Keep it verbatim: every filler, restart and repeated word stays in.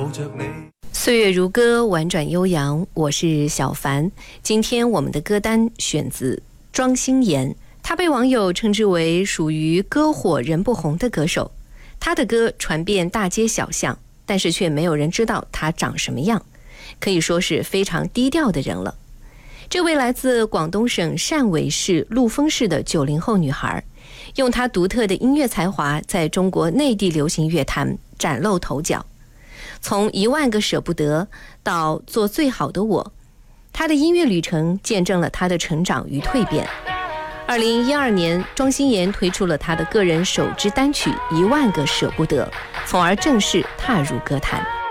岁月如歌，婉转悠扬，我是小凡。今天我们的歌单选自庄心妍，她被网友称之为属于歌火人不红的歌手。她的歌传遍大街小巷，但是却没有人知道她长什么样，可以说是非常低调的人了。这位来自广东省汕尾市陆丰市的九零后女孩，用她独特的音乐才华在中国内地流行乐坛崭露头角。从一万个舍不得到做最好的我，她的音乐旅程见证了她的成长与蜕变。二零一二年，庄心妍推出了她的个人首支单曲《一万个舍不得》，从而正式踏入歌坛。